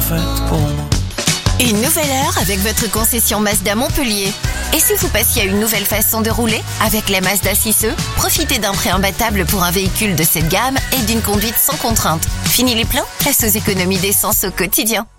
faite pour moi. Une nouvelle heure avec votre concession Mazda Montpellier. Et si vous passiez à une nouvelle façon de rouler? Avec la Mazda 6e, profitez d'un prêt imbattable pour un véhicule de cette gamme et d'une conduite sans contrainte. Fini les plans? Place aux économies d'essence au quotidien.